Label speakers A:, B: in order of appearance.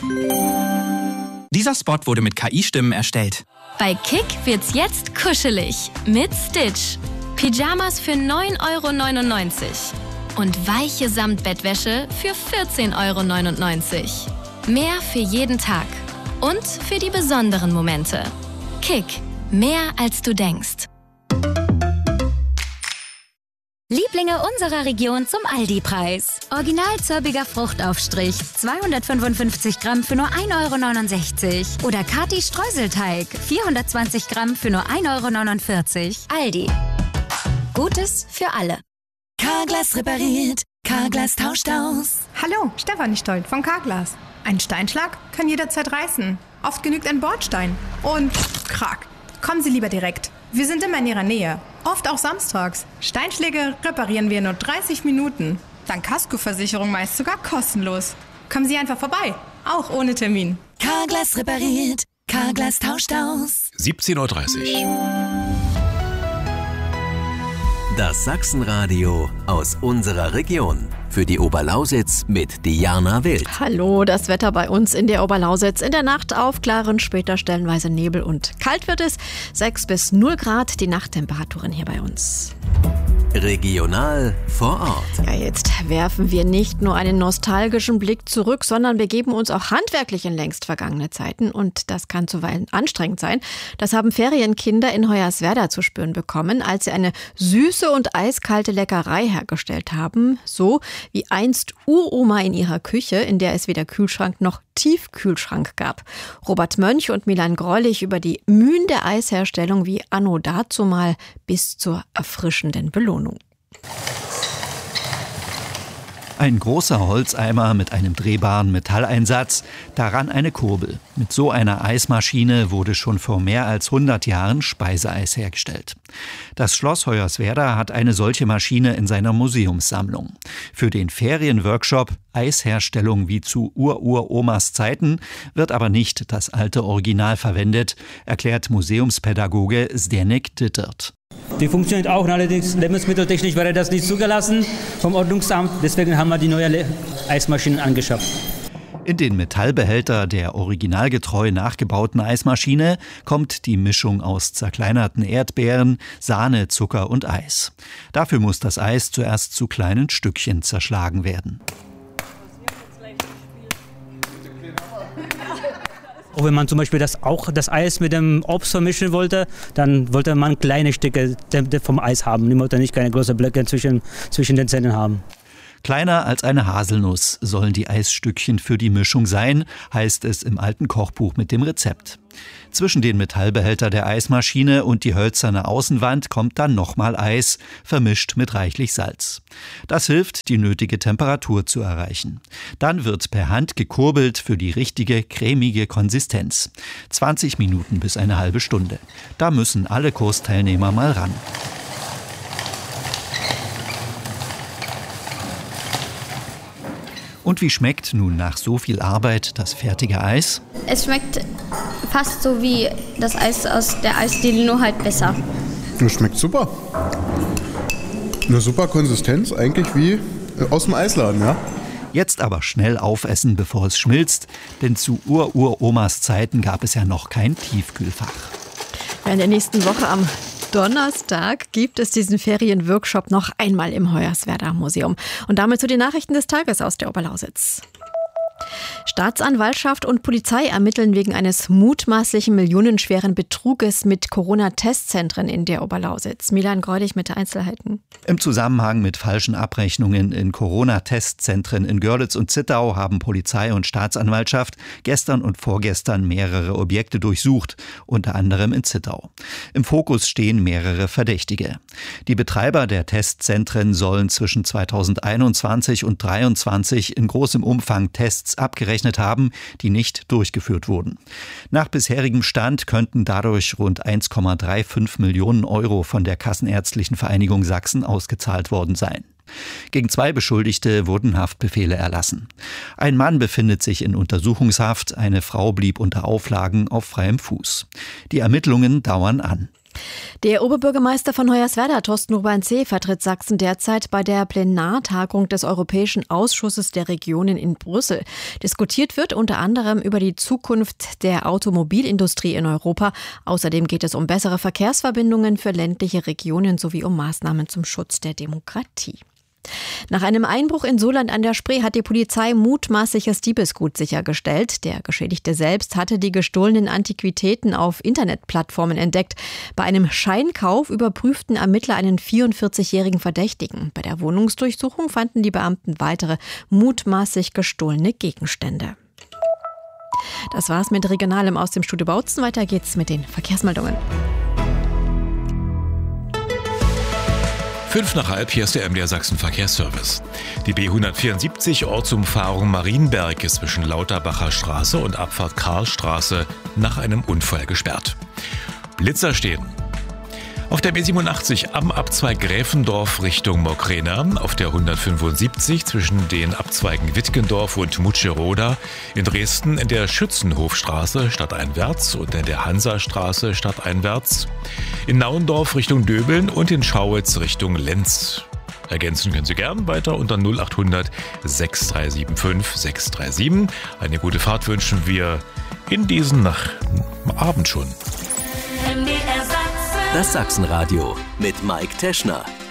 A: Dieser Spot wurde mit KI-Stimmen erstellt.
B: Bei Kick wird's jetzt kuschelig mit Stitch. Pyjamas für 9,99 € und weiche Samtbettwäsche für 14,99 €. Mehr für jeden Tag und für die besonderen Momente. Kick, mehr als du denkst.
C: Lieblinge unserer Region zum Aldi-Preis. Original zirbiger Fruchtaufstrich, 255 Gramm für nur 1,69 € Oder Kati Streuselteig, 420 Gramm für nur 1,49 €. Aldi. Gutes für alle.
D: Carglass repariert, Carglass tauscht aus.
E: Hallo, Stefanie Stolt von Carglass. Ein Steinschlag kann jederzeit reißen. Oft genügt ein Bordstein. Und krack. Kommen Sie lieber direkt. Wir sind immer in Ihrer Nähe. Oft auch samstags. Steinschläge reparieren wir in nur 30 Minuten. Dank Kaskoversicherung meist sogar kostenlos. Kommen Sie einfach vorbei. Auch ohne Termin.
D: Carglass repariert, Carglass tauscht aus.
F: 17:30 Uhr.
G: Das Sachsenradio aus unserer Region. Für die Oberlausitz mit Diana Wild.
H: Hallo, das Wetter bei uns in der Oberlausitz. In der Nacht aufklaren, später stellenweise Nebel und kalt wird es. 6 bis 0 Grad die Nachttemperaturen hier bei uns.
G: Regional vor Ort.
H: Ja, jetzt werfen wir nicht nur einen nostalgischen Blick zurück, sondern begeben uns auch handwerklich in längst vergangene Zeiten. Und das kann zuweilen anstrengend sein. Das haben Ferienkinder in Hoyerswerda zu spüren bekommen, als sie eine süße und eiskalte Leckerei hergestellt haben. So wie einst Uroma in ihrer Küche, in der es weder Kühlschrank noch Tiefkühlschrank gab. Robert Mönch und Milan Greulich über die Mühen der Eisherstellung wie anno dazumal bis zur erfrischenden Belohnung.
I: Ein großer Holzeimer mit einem drehbaren Metalleinsatz, daran eine Kurbel. Mit so einer Eismaschine wurde schon vor mehr als 100 Jahren Speiseeis hergestellt. Das Schloss Hoyerswerda hat eine solche Maschine in seiner Museumssammlung. Für den Ferienworkshop Eisherstellung wie zu Uromas Zeiten wird aber nicht das alte Original verwendet, erklärt Museumspädagoge Zdeněk Dittert.
J: Die funktioniert auch, allerdings lebensmitteltechnisch wäre das nicht zugelassen vom Ordnungsamt. Deswegen haben wir die neue Eismaschinen angeschafft.
I: In den Metallbehälter der originalgetreu nachgebauten Eismaschine kommt die Mischung aus zerkleinerten Erdbeeren, Sahne, Zucker und Eis. Dafür muss das Eis zuerst zu kleinen Stückchen zerschlagen werden.
J: Auch wenn man zum Beispiel das Eis mit dem Obst vermischen wollte, dann wollte man kleine Stücke vom Eis haben. Man wollte nicht keine großen Blöcke zwischen den Zähnen haben.
I: Kleiner als eine Haselnuss sollen die Eisstückchen für die Mischung sein, heißt es im alten Kochbuch mit dem Rezept. Zwischen den Metallbehälter der Eismaschine und die hölzerne Außenwand kommt dann nochmal Eis, vermischt mit reichlich Salz. Das hilft, die nötige Temperatur zu erreichen. Dann wird per Hand gekurbelt für die richtige, cremige Konsistenz. 20 Minuten bis eine halbe Stunde. Da müssen alle Kursteilnehmer mal ran. Und wie schmeckt nun nach so viel Arbeit das fertige Eis?
K: Es schmeckt fast so wie das Eis aus der Eisdiele, nur halt besser.
L: Das schmeckt super. Eine super Konsistenz, eigentlich wie aus dem Eisladen, ja?
I: Jetzt aber schnell aufessen, bevor es schmilzt, denn zu Uromas Zeiten gab es ja noch kein Tiefkühlfach.
H: In der nächsten Woche am Donnerstag gibt es diesen Ferienworkshop noch einmal im Hoyerswerda Museum. Und damit zu den Nachrichten des Tages aus der Oberlausitz. Staatsanwaltschaft und Polizei ermitteln wegen eines mutmaßlichen millionenschweren Betruges mit Corona-Testzentren in der Oberlausitz. Milan Greulich mit Einzelheiten.
I: Im Zusammenhang mit falschen Abrechnungen in Corona-Testzentren in Görlitz und Zittau haben Polizei und Staatsanwaltschaft gestern und vorgestern mehrere Objekte durchsucht, unter anderem in Zittau. Im Fokus stehen mehrere Verdächtige. Die Betreiber der Testzentren sollen zwischen 2021 und 2023 in großem Umfang Tests abgerechnet haben, die nicht durchgeführt wurden. Nach bisherigem Stand könnten dadurch rund 1,35 Millionen Euro von der Kassenärztlichen Vereinigung Sachsen ausgezahlt worden sein. Gegen 2 Beschuldigte wurden Haftbefehle erlassen. Ein Mann befindet sich in Untersuchungshaft, eine Frau blieb unter Auflagen auf freiem Fuß. Die Ermittlungen dauern an.
H: Der Oberbürgermeister von Hoyerswerda, Thorsten Urban-Zeh, vertritt Sachsen derzeit bei der Plenartagung des Europäischen Ausschusses der Regionen in Brüssel. Diskutiert wird unter anderem über die Zukunft der Automobilindustrie in Europa. Außerdem geht es um bessere Verkehrsverbindungen für ländliche Regionen sowie um Maßnahmen zum Schutz der Demokratie. Nach einem Einbruch in Sohland an der Spree hat die Polizei mutmaßliches Diebesgut sichergestellt. Der Geschädigte selbst hatte die gestohlenen Antiquitäten auf Internetplattformen entdeckt. Bei einem Scheinkauf überprüften Ermittler einen 44-jährigen Verdächtigen. Bei der Wohnungsdurchsuchung fanden die Beamten weitere mutmaßlich gestohlene Gegenstände. Das war's mit Regionalem aus dem Studio Bautzen. Weiter geht's mit den Verkehrsmeldungen.
F: 5:05, hier ist der MDR Sachsen Verkehrsservice. Die B174 Ortsumfahrung Marienberg ist zwischen Lauterbacher Straße und Abfahrt Karlstraße nach einem Unfall gesperrt. Blitzer stehen. Auf der B87 am Abzweig Gräfendorf Richtung Mockrena, auf der 175 zwischen den Abzweigen Wittgendorf und Mutscheroda, in Dresden in der Schützenhofstraße stadteinwärts und in der Hansastraße stadteinwärts, in Nauendorf Richtung Döbeln und in Schauitz Richtung Lenz. Ergänzen können Sie gern weiter unter 0800 6375 637. Eine gute Fahrt wünschen wir in diesen Abend schon.
G: Das Sachsenradio mit Mike Teschner.